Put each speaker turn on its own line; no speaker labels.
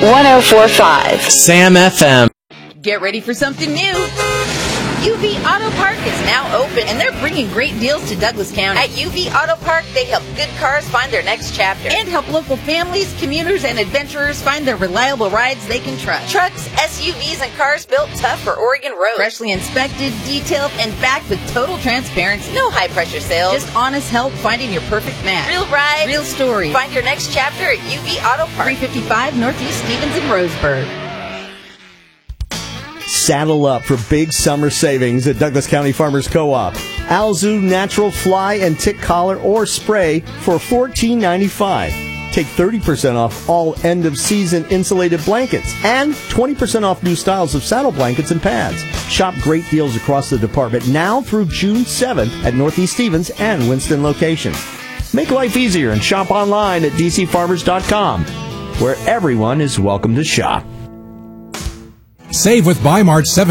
104.5
Sam FM.
Get ready for something new. UV Auto Park is now open, and they're bringing great deals to Douglas County. At UV Auto Park, they help good cars find their next chapter and help local families, commuters, and adventurers find their reliable rides they can trust. Trucks, SUVs, and cars built tough for Oregon roads. Freshly inspected, detailed, and backed with total transparency. No high-pressure sales. Just honest help finding your perfect match. Real ride. Real story. Find your next chapter at UV Auto Park. 355 Northeast Stevens in Roseburg.
Saddle up for big summer savings at Douglas County Farmers Co-op. Alzu Natural Fly and Tick Collar or Spray for $14.95. Take 30% off all end-of-season insulated blankets and 20% off new styles of saddle blankets and pads. Shop great deals across the department now through June 7th at Northeast Stevens and Winston locations. Make life easier and shop online at dcfarmers.com, where everyone is welcome to shop.
Save with Buy Mart 7